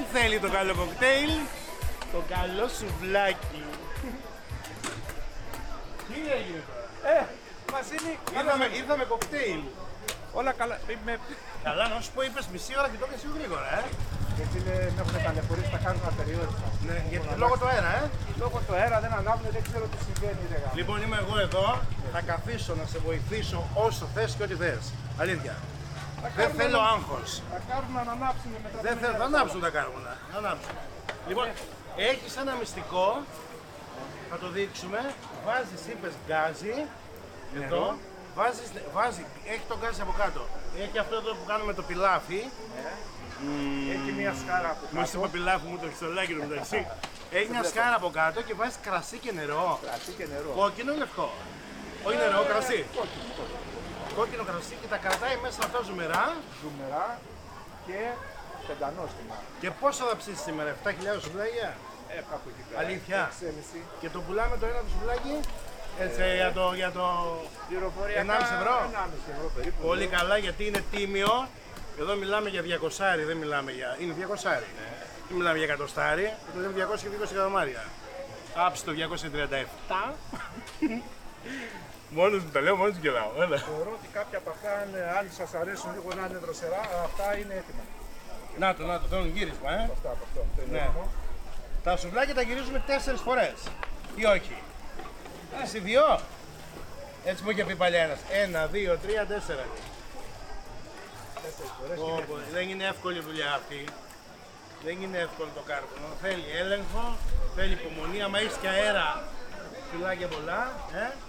θέλει το καλό κοκτέιλ, το καλό σουβλάκι. Τι έγινε τώρα? Βασίλη, Ήρθαμε κοκτέιλ. όλα καλά. Καλά, να σου πω, είπες μισή ώρα και το έκανες γρήγορα, Γιατί με έχουν ταλαιπωρήσει, τα κάνουν απεριόριστα. Ναι, γιατί λόγω του αέρα, Λόγω του αέρα δεν ανάβουν, δεν ξέρω τι συμβαίνει. Λοιπόν, είμαι εγώ εδώ, θα καθίσω να σε βοηθήσω όσο θες και ό,τι θες. Αλήθεια. Δεν θέλω άγχος. Θα κάνουν να ανάψουν μετά. Δεν θέλω, θα ανάψουν τα κάρβουνα. Θα ανάψουν. Λοιπόν, έχεις ένα μυστικό, θα το δείξουμε. Βάζεις, είπες, γκάζι, εδώ. Βάζει, έχει το γκάζι από κάτω. Έχει αυτό εδώ που κάνουμε το πιλάφι. Έχει μια σκάρα από Μου είπε πιλάφι μου το χιστολάκι του μεταξύ. Έχει μια σκάρα από κάτω και βάζει κρασί και νερό. Κρασί και νερό. Κόκκινο ή λευκό? Όχι νερό, κρασί. Κόκκινο κρασί και τα κρατάει μέσα αυτά ζουμερά. Ζουμερά και πεντανόστιμα. Και πόσο θα ψήσεις σήμερα, 7.000 σουβλάκια? Κάπου εκεί πέρα. Αλήθεια. 6,5. Και το πουλάμε το ένα το σουβλάκι έτσι για το Πληροφορία 1,5 ευρώ. 1,5 ευρώ περίπου. Πολύ καλά, γιατί είναι τίμιο. Εδώ μιλάμε για 200, δεν μιλάμε για... Είναι 200. Δεν μιλάμε για εκατοστάρι. Το λέμε 220 εκατομμάρια. Άψη το 237. Μόνος μου τα λέω, μόνος μου γελάω. Θεωρώ ότι κάποια από αυτά, αν σας αρέσουν λίγο να είναι δροσερά, αυτά είναι έτοιμα. Να το, θέλουν γύρισμα, Αυτά από αυτό. Ναι. έτοιμο. Τα σουβλάκια τα γυρίζουμε 4 φορές. Ή όχι? Εσύ 2. Έτσι μου είχε πει παλιά ένας. 1, 2, 3, 4. 4 φορές και Πω, δεν είναι εύκολη δουλειά αυτή. Δεν είναι εύκολο το κάρβουνο. Θέλει έλεγχο, θέλει υπομονή. Άμα έχεις και αέρα, φυλάκια πολλά.